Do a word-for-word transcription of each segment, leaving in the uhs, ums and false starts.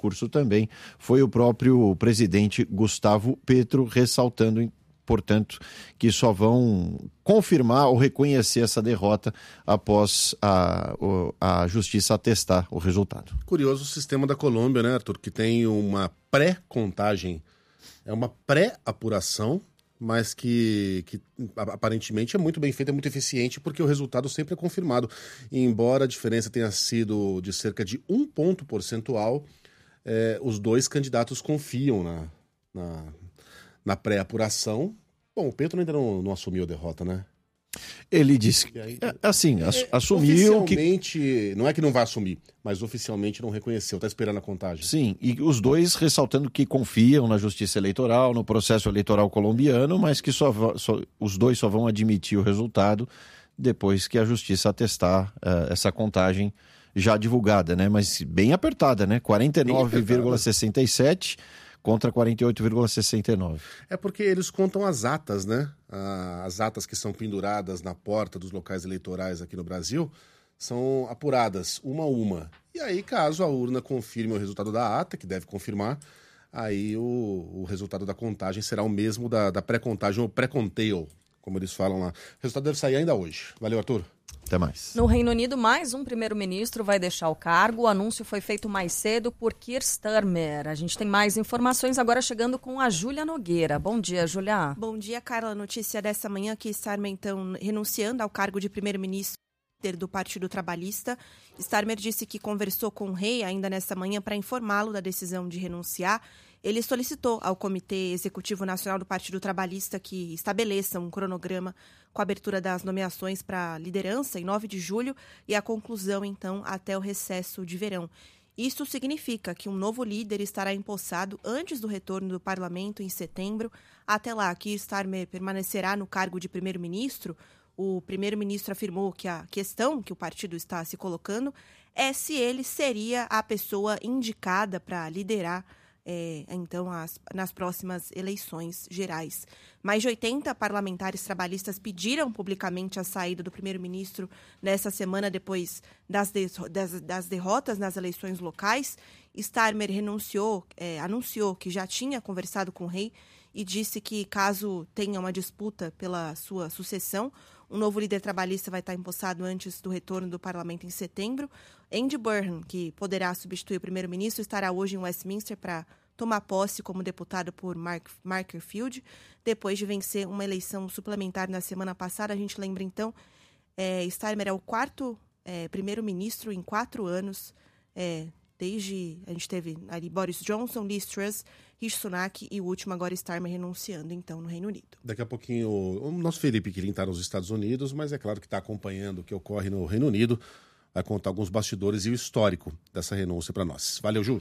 discurso também foi o próprio presidente Gustavo Petro, ressaltando, portanto, que só vão confirmar ou reconhecer essa derrota após a, a justiça atestar o resultado. Curioso o sistema da Colômbia, né, Arthur, que tem uma pré-contagem, é uma pré-apuração, mas que, que aparentemente é muito bem feita, é muito eficiente, porque o resultado sempre é confirmado. E embora a diferença tenha sido de cerca de um ponto percentual, é, os dois candidatos confiam na, na, na pré-apuração. Bom, o Petro ainda não, não assumiu a derrota, né? Ele disse, aí, assim, é, assumiu oficialmente, que... não é que não vai assumir, mas oficialmente não reconheceu, está esperando a contagem. Sim, e os dois ressaltando que confiam na justiça eleitoral, no processo eleitoral colombiano, mas que só, só, os dois só vão admitir o resultado depois que a justiça atestar uh, essa contagem já divulgada, né? Mas bem apertada, né? quarenta e nove vírgula sessenta e sete contra quarenta e oito vírgula sessenta e nove. É porque eles contam as atas, né? As atas que são penduradas na porta dos locais eleitorais aqui no Brasil são apuradas uma a uma. E aí, caso a urna confirme o resultado da ata, que deve confirmar, aí o, o resultado da contagem será o mesmo da, da pré-contagem, ou pré-contail, como eles falam lá. O resultado deve sair ainda hoje. Valeu, Arthur. Até mais. No Reino Unido, mais um primeiro-ministro vai deixar o cargo. O anúncio foi feito mais cedo por Keir Starmer. A gente tem mais informações agora chegando com a Júlia Nogueira. Bom dia, Júlia. Bom dia, Carla. Notícia dessa manhã que Starmer, então, renunciando ao cargo de primeiro-ministro do Partido Trabalhista. Starmer disse que conversou com o rei ainda nessa manhã para informá-lo da decisão de renunciar. Ele solicitou ao Comitê Executivo Nacional do Partido Trabalhista que estabeleça um cronograma com a abertura das nomeações para a liderança em nove de julho e a conclusão, então, até o recesso de verão. Isso significa que um novo líder estará empossado antes do retorno do parlamento em setembro. Até lá, Keir Starmer permanecerá no cargo de primeiro-ministro. O primeiro-ministro afirmou que a questão que o partido está se colocando é se ele seria a pessoa indicada para liderar É, então, as, nas próximas eleições gerais. Mais de oitenta parlamentares trabalhistas pediram publicamente a saída do primeiro-ministro nessa semana depois das, de, das, das derrotas nas eleições locais. Starmer renunciou, é, anunciou que já tinha conversado com o rei e disse que, caso tenha uma disputa pela sua sucessão, um novo líder trabalhista vai estar empossado antes do retorno do parlamento em setembro. Andy Burnham, que poderá substituir o primeiro-ministro, estará hoje em Westminster para tomar posse como deputado por Mark, Makerfield, depois de vencer uma eleição suplementar na semana passada. A gente lembra, então, é, Starmer é o quarto é, primeiro-ministro em quatro anos, é, desde a gente teve ali Boris Johnson, Liz Truss, Rishi Sunak e o último agora Starmer renunciando, então, no Reino Unido. Daqui a pouquinho o nosso Felipe Quirin está nos Estados Unidos, mas é claro que está acompanhando o que ocorre no Reino Unido, vai contar alguns bastidores e o histórico dessa renúncia para nós. Valeu, Ju.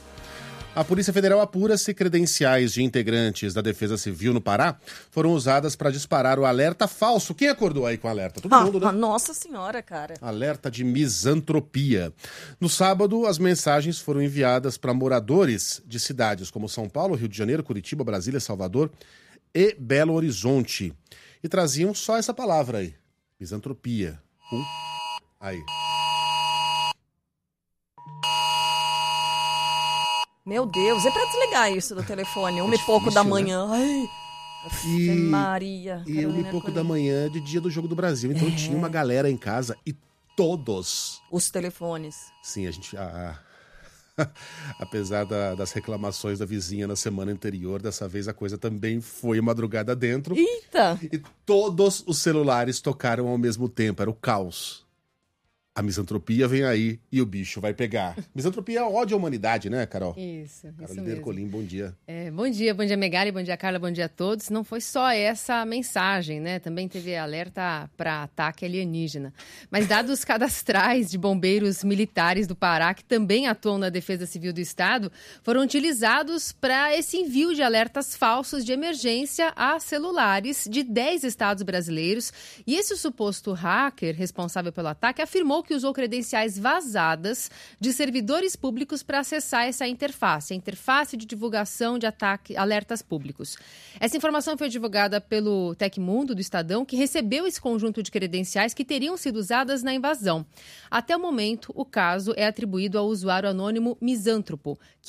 A Polícia Federal apura se credenciais de integrantes da Defesa Civil no Pará foram usadas para disparar o alerta falso. Quem acordou aí com o alerta? Todo ah, mundo, né? Nossa senhora, cara. Alerta de misantropia. No sábado, as mensagens foram enviadas para moradores de cidades como São Paulo, Rio de Janeiro, Curitiba, Brasília, Salvador e Belo Horizonte. E traziam só essa palavra aí. Misantropia. Um. Aí. Meu Deus, é pra desligar isso do telefone. Uma é e pouco difícil, da manhã. Né? Ai, e, Maria. E uma e pouco da manhã de dia do Jogo do Brasil. Então é. tinha uma galera em casa e todos... Os telefones. Sim, a gente... A, a, apesar da, das reclamações da vizinha na semana anterior, dessa vez a coisa também foi madrugada dentro. Eita! E todos os celulares tocaram ao mesmo tempo. Era o caos. A misantropia vem aí e o bicho vai pegar. Misantropia é ódio à humanidade, né, Carol? Isso, Carol isso mesmo. Colim, bom dia. É, bom dia, bom dia, Megali, bom dia, Carla, bom dia a todos. Não foi só essa mensagem, né? Também teve alerta para ataque alienígena. Mas dados cadastrais de bombeiros militares do Pará, que também atuam na Defesa Civil do Estado, foram utilizados para esse envio de alertas falsos de emergência a celulares de dez estados brasileiros. E esse suposto hacker responsável pelo ataque afirmou que que usou credenciais vazadas de servidores públicos para acessar essa interface, a interface de divulgação de ataque, alertas públicos. Essa informação foi divulgada pelo Tecmundo do Estadão, que recebeu esse conjunto de credenciais que teriam sido usadas na invasão. Até o momento, o caso é atribuído ao usuário anônimo Misântropo,